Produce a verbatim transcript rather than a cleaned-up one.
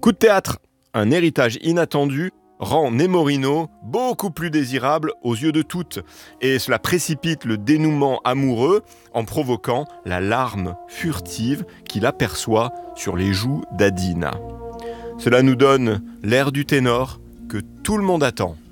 Coup de théâtre, un héritage inattendu rend Nemorino beaucoup plus désirable aux yeux de toutes, et cela précipite le dénouement amoureux en provoquant la larme furtive qu'il aperçoit sur les joues d'Adina. Cela nous donne l'air du ténor que tout le monde attend.